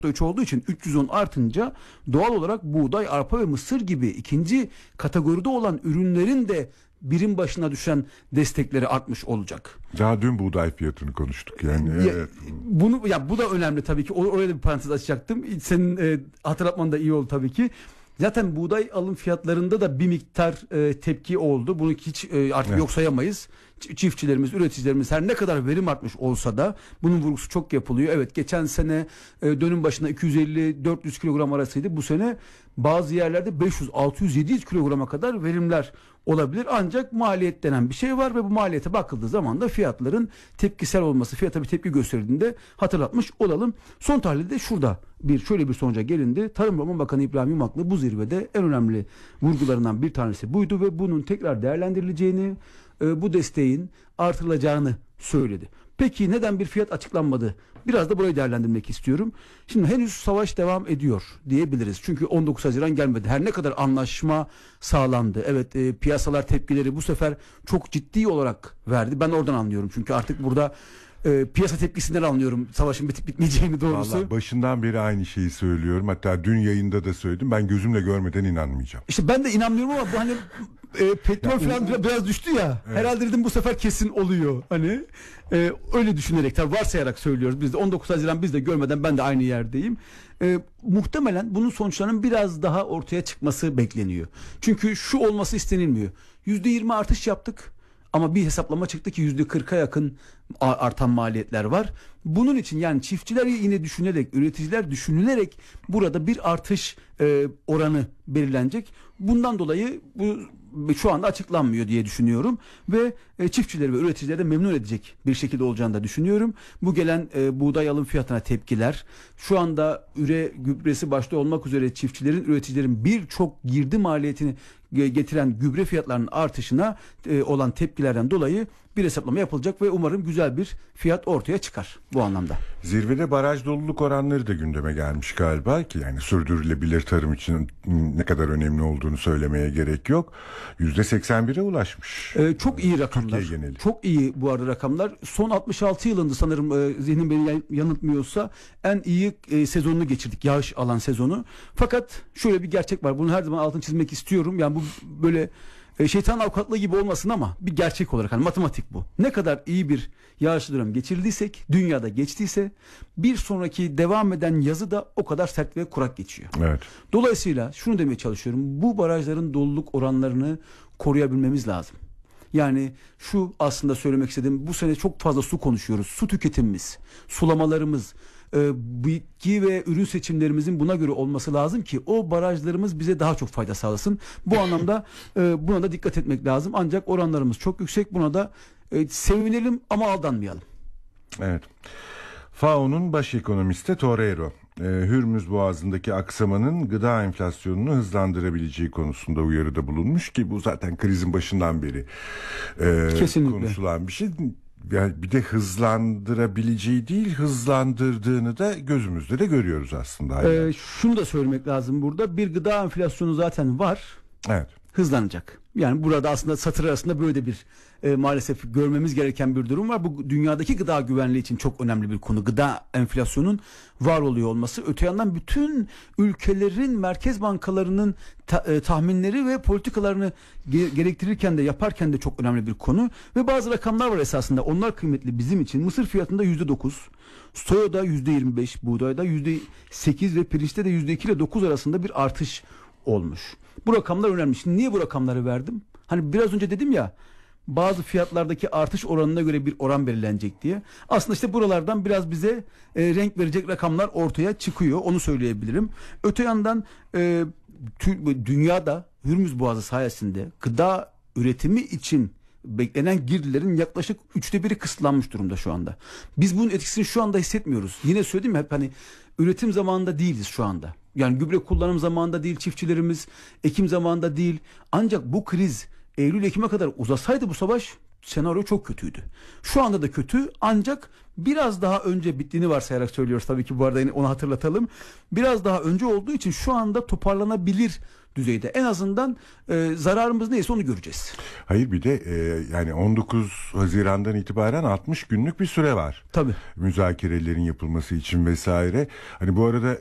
3 olduğu için 310 artınca doğal olarak buğday, arpa ve mısır gibi ikinci kategoride olan ürünlerin de birim başına düşen destekleri artmış olacak. Daha dün buğday fiyatını konuştuk yani. Evet. Bu da önemli tabii ki. Oraya da bir parantez açacaktım. Senin hatırlatman da iyi oldu tabii ki. Zaten buğday alım fiyatlarında da bir miktar tepki oldu. Bunu hiç artık yok sayamayız. Çiftçilerimiz, üreticilerimiz her ne kadar verim artmış olsa da bunun vurgusu çok yapılıyor. Evet, geçen sene dönüm başına 250-400 kilogram arasıydı. Bu sene bazı yerlerde 500, 600, 700 kilograma kadar verimler olabilir. Ancak maliyet denen bir şey var ve bu maliyete bakıldığı zaman da fiyatların tepkisel olması, fiyata bir tepki gösterdiğinde hatırlatmış olalım. Son tahlilde şurada şöyle bir sonuca gelindi. Tarım ve Orman Bakanı İbrahim Yumaklı bu zirvede en önemli vurgularından bir tanesi buydu ve bunun tekrar değerlendirileceğini, bu desteğin artırılacağını söyledi. Peki neden bir fiyat açıklanmadı? Biraz da burayı değerlendirmek istiyorum. Şimdi henüz savaş devam ediyor diyebiliriz. Çünkü 19 Haziran gelmedi. Her ne kadar anlaşma sağlandı. Evet, piyasalar tepkileri bu sefer çok ciddi olarak verdi. Ben oradan anlıyorum. Çünkü artık burada piyasa tepkisinden anlıyorum savaşın bitip bitmeyeceğini doğrusu. Vallahi başından beri aynı şeyi söylüyorum. Hatta dün yayında da söyledim. Ben gözümle görmeden inanmayacağım. İşte ben de inanmıyorum ama bu hani petrol falan biraz düştü ya. Evet. Herhalde dedim bu sefer kesin oluyor. Hani öyle düşünerek, tabii varsayarak söylüyoruz. Biz de 19 Haziran biz de görmeden ben de aynı yerdeyim. Muhtemelen bunun sonuçlarının biraz daha ortaya çıkması bekleniyor. Çünkü şu olması istenilmiyor. %20 artış yaptık. Ama bir hesaplama çıktı ki %40'a yakın artan maliyetler var. Bunun için yani çiftçiler yine düşünerek, üreticiler düşünülerek burada bir artış oranı belirlenecek. Bundan dolayı bu şu anda açıklanmıyor diye düşünüyorum ve çiftçileri ve üreticileri de memnun edecek bir şekilde olacağını da düşünüyorum. Bu gelen buğday alım fiyatına tepkiler, şu anda gübresi başta olmak üzere çiftçilerin, üreticilerin birçok girdi maliyetini getiren gübre fiyatlarının artışına olan tepkilerden dolayı bir hesaplama yapılacak ve umarım güzel bir fiyat ortaya çıkar bu anlamda. Zirvede baraj doluluk oranları da gündeme gelmiş galiba ki yani sürdürülebilir tarım için ne kadar önemli olduğunu söylemeye gerek yok. %81'e ulaşmış. Çok iyi rakamlar. Çok iyi bu arada rakamlar. Son 66 yılında sanırım zihnim beni yanıltmıyorsa en iyi sezonunu geçirdik. Yağış alan sezonu. Fakat şöyle bir gerçek var. Bunu her zaman altını çizmek istiyorum. Yani bu böyle şeytan avukatlığı gibi olmasın ama bir gerçek olarak hani matematik bu. Ne kadar iyi bir yağışlı dönem geçirdiysek, dünyada geçtiyse bir sonraki devam eden yazı da o kadar sert ve kurak geçiyor. Evet. Dolayısıyla şunu demeye çalışıyorum. Bu barajların doluluk oranlarını koruyabilmemiz lazım. Yani şu aslında söylemek istediğim, bu sene çok fazla su konuşuyoruz. Su tüketimimiz, sulamalarımız, bitki ve ürün seçimlerimizin buna göre olması lazım ki o barajlarımız bize daha çok fayda sağlasın. Bu anlamda buna da dikkat etmek lazım. Ancak oranlarımız çok yüksek. Buna da sevinelim ama aldanmayalım. Evet. FAO'nun baş ekonomisti Torreiro, Hürmüz Boğazı'ndaki aksamanın gıda enflasyonunu hızlandırabileceği konusunda uyarıda bulunmuş ki bu zaten krizin başından beri konuşulan bir şey. Yani bir de hızlandırabileceği değil, hızlandırdığını da gözümüzde de görüyoruz aslında. Şunu da söylemek lazım burada. Bir gıda enflasyonu zaten var. Evet. Hızlanacak. Yani burada aslında satır arasında böyle bir maalesef görmemiz gereken bir durum var. Bu dünyadaki gıda güvenliği için çok önemli bir konu. Gıda enflasyonun var oluyor olması. Öte yandan bütün ülkelerin merkez bankalarının tahminleri ve politikalarını gerektirirken de yaparken de çok önemli bir konu. Ve bazı rakamlar var esasında. Onlar kıymetli bizim için. Mısır fiyatında %9, soyada %25, buğdayda %8 ve pirinçte de %2 ile 9 arasında bir artış olmuş. Bu rakamlar önemli. Şimdi niye bu rakamları verdim? Hani biraz önce dedim ya, bazı fiyatlardaki artış oranına göre bir oran belirlenecek diye. Aslında işte buralardan biraz bize renk verecek rakamlar ortaya çıkıyor. Onu söyleyebilirim. Öte yandan dünyada Hürmüz Boğazı sayesinde gıda üretimi için beklenen girdilerin yaklaşık 1/3 kısıtlanmış durumda şu anda. Biz bunun etkisini şu anda hissetmiyoruz. Yine söyledim ya, hep hani üretim zamanında değiliz şu anda. Yani gübre kullanım zamanında değil, çiftçilerimiz ekim zamanında değil. Ancak bu kriz Eylül-Ekim'e kadar uzasaydı bu savaş senaryo çok kötüydü. Şu anda da kötü, ancak biraz daha önce bittiğini varsayarak söylüyoruz tabii ki, bu arada yine onu hatırlatalım. Biraz daha önce olduğu için şu anda toparlanabilir düzeyde. En azından zararımız neyse onu göreceğiz. Hayır, bir de yani 19 Haziran'dan itibaren 60 günlük bir süre var. Tabii. Müzakerelerin yapılması için vesaire. Hani bu arada